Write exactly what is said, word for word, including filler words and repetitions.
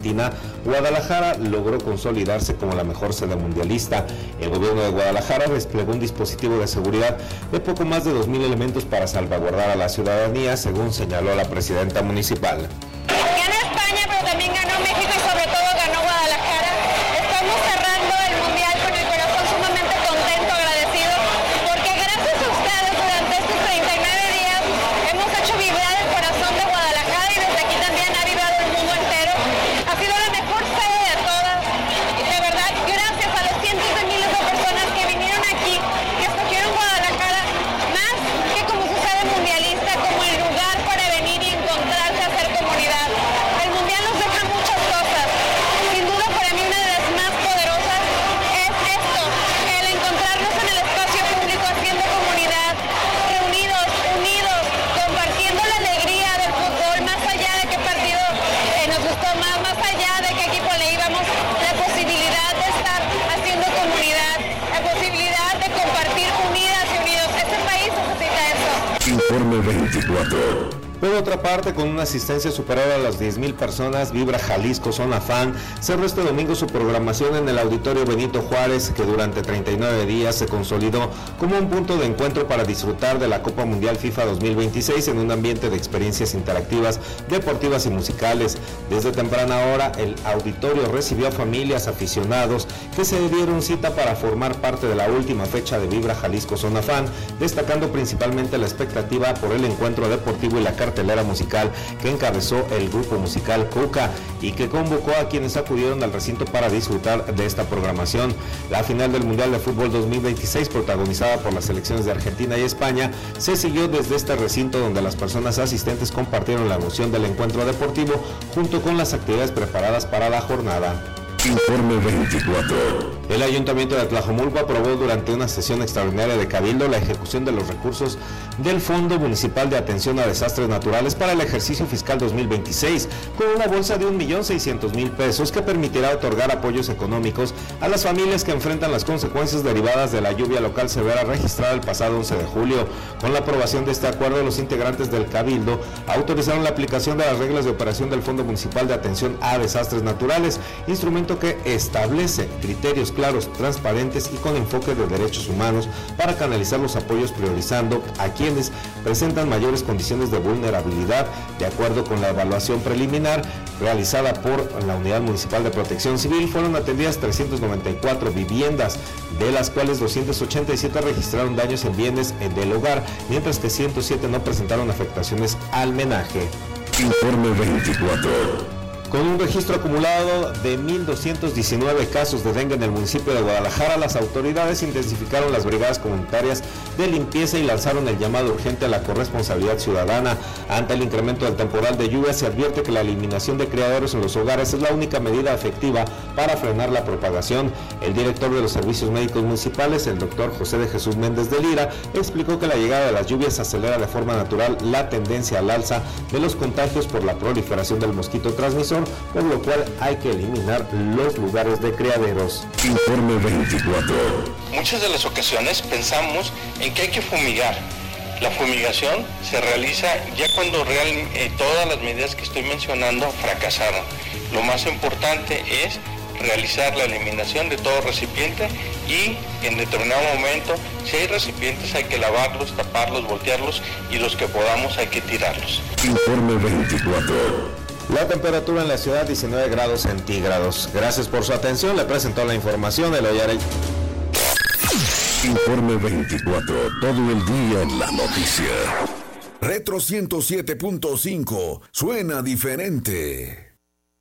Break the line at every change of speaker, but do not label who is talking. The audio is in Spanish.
Argentina, Guadalajara logró consolidarse como la mejor sede mundialista. El gobierno de Guadalajara desplegó un dispositivo de seguridad de poco más de dos mil elementos para salvaguardar a la ciudadanía, según señaló la presidenta municipal.
Ganó España, pero también ganó México y sobre todo ganó Guadalajara. Estamos cerrando el mundial con el corazón sumamente contento, agradecido, porque gracias a ustedes durante estos treinta y nueve días hemos hecho vibrar el corazón de Guadalajara y desde aquí también ha vibrado el mundo entero. Ha sido la mejor sede de todas y de verdad gracias a los cientos de miles de personas que vinieron aquí, que escogieron Guadalajara más que como su sede mundialista, como el lugar para venir y encontrarse, hacer comunidad. El mundial nos deja muchas cosas. Sin duda para mí una de las más poderosas es esto, el encontrarnos en el espacio público haciendo comunidad, reunidos, unidos, compartiendo la alegría del fútbol, más allá de qué partido eh, nos gustó más, más allá de qué equipo le íbamos, la posibilidad de estar haciendo comunidad, la posibilidad de compartir unidas y unidos. Este país necesita eso.
Informe veinticuatro.
Por otra parte, con una asistencia superior a las diez mil personas, Vibra Jalisco Zona Fan cerró este domingo su programación en el Auditorio Benito Juárez, que durante treinta y nueve días se consolidó como un punto de encuentro para disfrutar de la Copa Mundial FIFA dos mil veintiséis en un ambiente de experiencias interactivas, deportivas y musicales. Desde temprana hora, el auditorio recibió a familias, aficionados que se dieron cita para formar parte de la última fecha de Vibra Jalisco Zona Fan, destacando principalmente la expectativa por el encuentro deportivo y la cartelera musical que encabezó el grupo musical Coca y que convocó a quienes acudieron al recinto para disfrutar de esta programación. La final del Mundial de Fútbol dos mil veintiséis, protagonizada por las selecciones de Argentina y España, se siguió desde este recinto, donde las personas asistentes compartieron la emoción del encuentro deportivo junto con las actividades preparadas para la jornada.
Informe veinticuatro.
El Ayuntamiento de Tlajomulco aprobó durante una sesión extraordinaria de Cabildo la ejecución de los recursos del Fondo Municipal de Atención a Desastres Naturales para el ejercicio fiscal dos mil veintiséis, con una bolsa de un millón seiscientos mil pesos que permitirá otorgar apoyos económicos a las familias que enfrentan las consecuencias derivadas de la lluvia local severa registrada el pasado once de julio. Con la aprobación de este acuerdo, los integrantes del Cabildo autorizaron la aplicación de las reglas de operación del Fondo Municipal de Atención a Desastres Naturales, instrumento que establece criterios claros, transparentes y con enfoque de derechos humanos para canalizar los apoyos, priorizando a quienes presentan mayores condiciones de vulnerabilidad. De acuerdo con la evaluación preliminar realizada por la Unidad Municipal de Protección Civil, fueron atendidas trescientas noventa y cuatro viviendas, de las cuales doscientos ochenta y siete registraron daños en bienes del hogar, mientras que ciento siete no presentaron afectaciones al menaje.
Informe veinticuatro.
Con un registro acumulado de mil doscientos diecinueve casos de dengue en el municipio de Guadalajara, las autoridades intensificaron las brigadas comunitarias de limpieza y lanzaron el llamado urgente a la corresponsabilidad ciudadana. Ante el incremento del temporal de lluvia, se advierte que la eliminación de criaderos en los hogares es la única medida efectiva para frenar la propagación. El director de los servicios médicos municipales, el doctor José de Jesús Méndez de Lira, explicó que la llegada de las lluvias acelera de forma natural la tendencia al alza de los contagios por la proliferación del mosquito transmisor, por lo cual hay que eliminar los lugares de criaderos.
Informe veinticuatro.
Muchas de las ocasiones pensamos en que hay que fumigar. La fumigación se realiza ya cuando realmente eh, todas las medidas que estoy mencionando fracasaron. Lo más importante es realizar la eliminación de todo recipiente y en determinado momento, si hay recipientes, hay que lavarlos, taparlos, voltearlos y los que podamos hay que tirarlos.
Informe veinticuatro.
La temperatura en la ciudad diecinueve grados centígrados. Gracias por su atención. Le presentó la información de Eloy.
Informe veinticuatro. Todo el día en la noticia. Retro ciento siete punto cinco. Suena diferente.